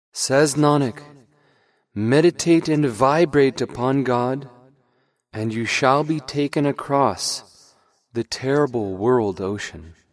Says Nanak, meditate and vibrate upon God, and you shall be taken across the terrible world ocean.